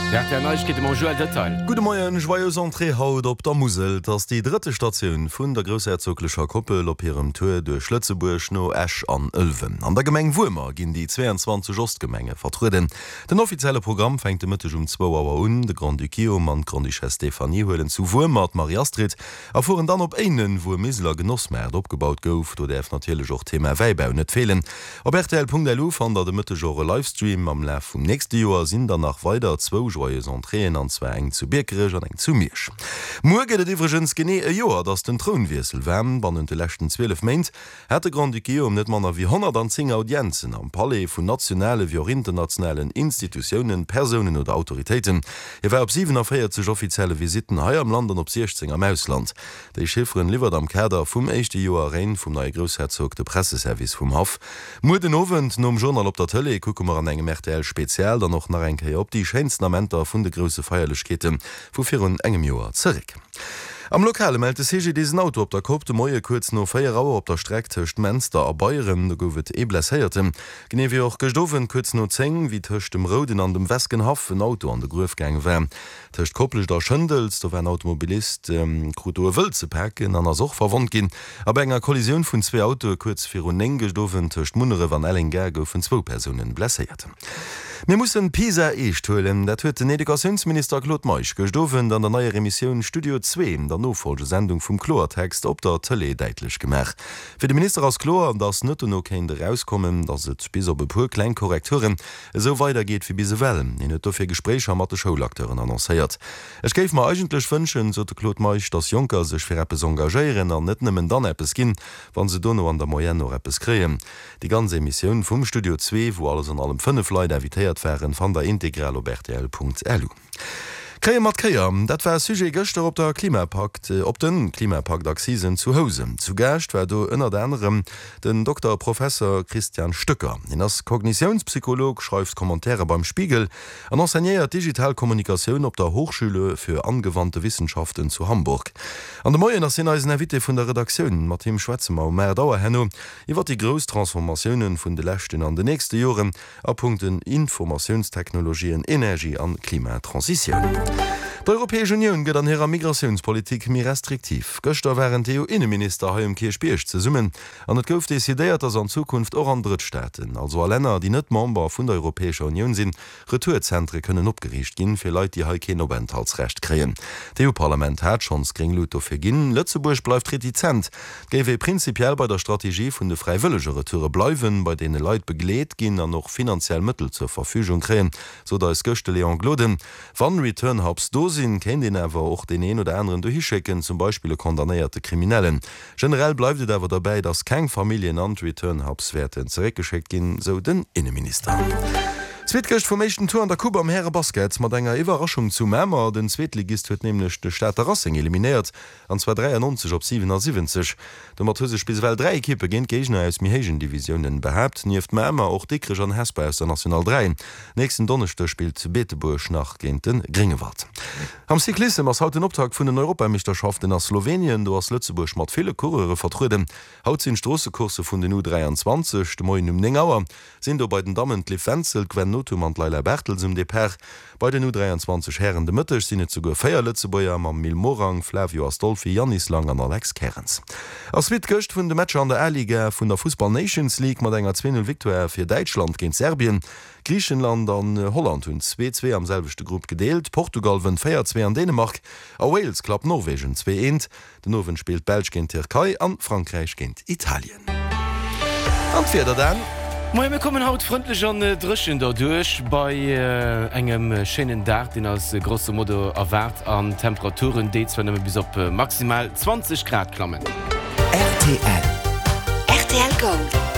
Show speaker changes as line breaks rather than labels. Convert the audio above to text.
Gute Morgen, joyeux Entrée haut op der Musel, dats die dritte Station vun der grosherzoglicher Koppel op ihrem Tour durch Schlötzeburg no Esch an Ölwen. An der Gemeng Wumer ginn die 22 Ostgemenge vertruden. Den offizielle Programm fängt de Mittag um 2 Uhr un, de Grand Duccio an Grandduchesse Stephanie huelen zu Wumer Marie Astrid, erfuhren dann op einen, wo Miseler Genossmärt opgebaut gouf, do der natürlich auch Thema Weibau net fehlen. Op RTL.lu fand de Mittagore Livestream am Lauf vom nächste Jahr sind danach weiter 2 joyeux Entreen an zwei eng zu Birkerich an eng zu Mirsch. Morgen der Divergenz gene e Joer, dats den Thronwiesel wärm, wann de lechten 12 Meint, hat de Grand Duccio net manner wie 110 Audienzen am Palais vun nationale wie internationalen Institutionen, Personen oder Autoritäten. War op 47 offizielle Visiten haier am Land an op 16 am Ausland. Dei Schiffren liefert am Kader vum 1. Joer rein vum neue Großherzog de Presseservice vum Haf. Mo den Ofent nom Journal op der Tele kuckummer an engem RTL spezial dann noch nach enke op die Scheinstnamenter vun de grosse Feierlichkeiten wofir un engem Joer zurück. Am Lokale meldete sich diesen Auto op der Kopf de Moie kurz no 4 Rauer op der Strecke töcht Münster a Bayern, da gowet blessierte. Gene wie auch gestofen kurz no 10 wie töcht dem Roden an dem Weskenhaf ein Auto an der Grufgang wär. Töcht koppelig der Schëndels, da ein Automobilist Krutur Wölze packen an der Soch verwand gin, aber enger Kollision vun 2 Auto kurz fir un eng gestofen töcht Munere van Ellinger goufen 2 Personen blessierte. Wir mussssen Pisa eichtholen, dat huet den Edukationsminister Claude Meusch gestofen an der neue Emission Studio 2 der Nofolgesendung vum Chlortext op der Tele deitlich gemach. Für den Minister aus Chlor, dass net no kein rauskommen, dass et bis op pur Kleinkorrekturen so weitergeht wie bise Wellen. In net dofir Gespräch mat de Schulakteuren annoncéiert. Es geif ma eigentlich wünschen, so Claude Meusch, dass Junker sich fir Appes engagieren an net nimmen dann Appes gin, wann se donno an der Moyenne noch Appes kreen. Die ganze Emission vum Studio 2, wo alles an allem 5 Leute invitiert wären van der Integral op RTL.lu. Kreier mat Kreier, dat war Sujet gëchter op der Klimapakt, op den Klimapakt Axisen zu Hause. Zu Gast war du ënner anderem den Dr. Professor Christian Stöcker. In als Kognitionspsycholog schreibt Kommentare beim Spiegel an enseigniert Digitalkommunikation op der Hochschule für angewandte Wissenschaften zu Hamburg. An der Moien sind als Invite vun der Redaktion Martin Schwetzemau Mer Dauerhenno iwwer die Großtransformationen vun de Lächten an de nächste Joren a Punkten Informationstechnologien, Energie an Klimatransition. Die Europäische Union geht an ihrer Migrationspolitik mehr restriktiv. Gestern waren die EU-Innenminister hier im Kirchbirch zu summen. Und es gouf dezidiert, dass an Zukunft auch andere Staaten, also Länder, die nicht Member von der Europäischen Union sind, Retourzentren können abgerichtet gehen für Leute, die hier kein Aufenthaltsrecht kriegen. Das EU-Parlament hat schon das Greenlight dafür gegeben. Lützeburg bleibt retizent. Gäbe prinzipiell bei der Strategie von der freiwilligen Retour bleiben, bei denen Leute begleitet gehen und noch finanziell Mittel zur Verfügung kriegen. So da ist Göste Leon Gloden. Wann Return Hubs dosinn kennt den awer auch den een oder anderen durchchecken, zum Beispiel kondamnierte Kriminellen. Generell bleibt es aber dabei, dass kein Familien an Return Hubs werden zurückgeschickt gehen, so den Innenminister. Zweitgericht vom nächsten Tour an der Kuba am Herre Basket mit einer Überraschung zu Mämmer. Den Zweitligist wird nämlich den Stadt Rassing eliminiert, und zwar 93 auf 77. Der Matrose speziell 3 Equipe gegen Gegner aus Mihagen-Divisionen behauptet, nieft Mämmer auch Dickrich an Hesper aus der National 3. Nächsten Donnerstag spielt Beteburg nach gegen den Gringewart. Am Cyclism als heute Optag von den Europameisterschaften in Slowenien, do aus Lützeburg mit viele Coureurs vertreten. Haut sind Straßenkurse von den U23, dem Moin um Ningauer, sind da bei den Damen Cliff Wenzel, Gwen Notum und Leila Bertels im Depart. Bei den U23 Herren de Mittag sind sogar 4 Lützebäuer mit Mil Morang, Flavio Astolfi, Janis Lang und Alex Kerens. Als Wittgöst von dem Match an der A-Liga von der Fußball Nations League mit einer 2-0 Victoire für Deutschland gegen Serbien. Griechenland an Holland haben 2-2 am selben Gruppe gedeelt. Portugal gewinnt 4-2 an Dänemark. Wales klappt Norwegen 2-1. Der Norwegen spielt Belgien gegen Türkei und Frankreich gegen Italien. Und für dann.
Wir kommen haut freundlich an Drschen dadurch bei engem schönen Tag, den als grosso Modo erwart an Temperaturen, die zwar bis auf maximal 20 Grad klammen.
RTL Gold.